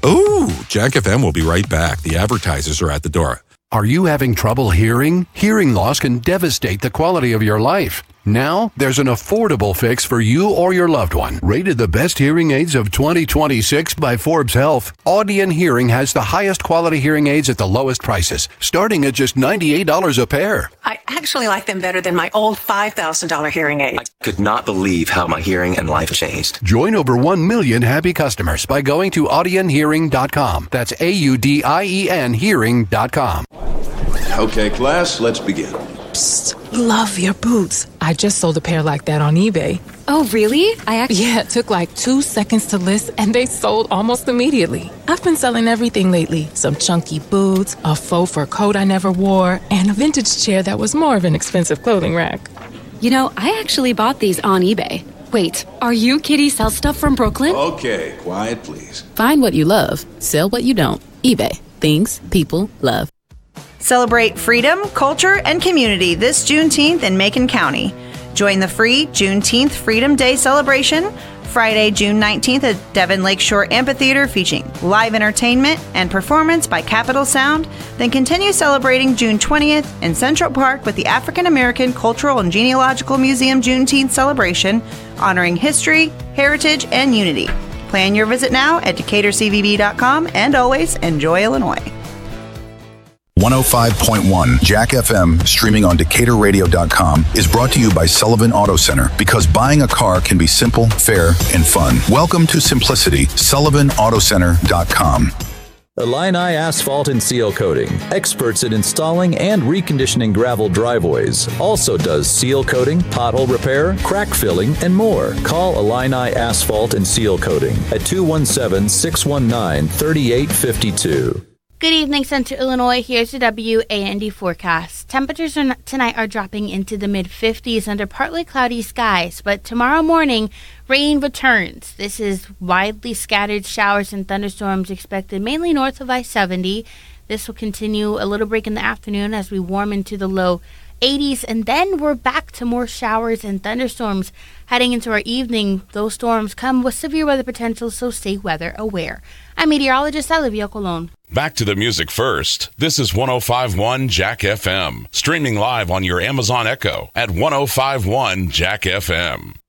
Ooh, Jack FM will be right back. The advertisers are at the door. Are you having trouble hearing? Hearing loss can devastate the quality of your life. Now, there's an affordable fix for you or your loved one. Rated the best hearing aids of 2026 by Forbes Health, Audion Hearing has the highest quality hearing aids at the lowest prices, starting at just $98 a pair. I actually like them better than my old $5,000 hearing aid. I could not believe how my hearing and life changed. Join over 1 million happy customers by going to audionhearing.com. That's AUDIEN hearing.com. Okay, class, let's begin. Psst, love your boots. I just sold a pair like that on eBay. Oh, really? Yeah, it took like 2 seconds to list and they sold almost immediately. I've been selling everything lately. Some chunky boots, a faux fur coat I never wore, and a vintage chair that was more of an expensive clothing rack. You know, I actually bought these on eBay. Wait, are you Kitty Sell Stuff from Brooklyn? Okay, quiet, please. Find what you love, sell what you don't. eBay. Things people love. Celebrate freedom, culture, and community this Juneteenth in Macon County. Join the free Juneteenth Freedom Day celebration Friday, June 19th at Devon Lakeshore Amphitheater, featuring live entertainment and performance by Capitol Sound. Then continue celebrating June 20th in Central Park with the African American Cultural and Genealogical Museum Juneteenth celebration, honoring history, heritage, and unity. Plan your visit now at DecaturCVB.com, and always enjoy Illinois. 105.1 Jack FM, streaming on DecaturRadio.com, is brought to you by Sullivan Auto Center, because buying a car can be simple, fair, and fun. Welcome to simplicity. SullivanAutoCenter.com. Illini Asphalt and Seal Coating, experts in installing and reconditioning gravel driveways. Also does seal coating, pothole repair, crack filling, and more. Call Illini Asphalt and Seal Coating at 217-619-3852. Good evening, Central Illinois. Here's your WAND forecast. Temperatures tonight are dropping into the mid-50s under partly cloudy skies, but tomorrow morning, rain returns. This is widely scattered showers and thunderstorms expected mainly north of I-70. This will continue a little break in the afternoon as we warm into the low 80s, and then we're back to more showers and thunderstorms heading into our evening. Those storms come with severe weather potential, so stay weather aware. I'm meteorologist Olivia Colon. Back to the music first. This is 105.1 Jack FM, streaming live on your Amazon Echo at 105.1 Jack FM.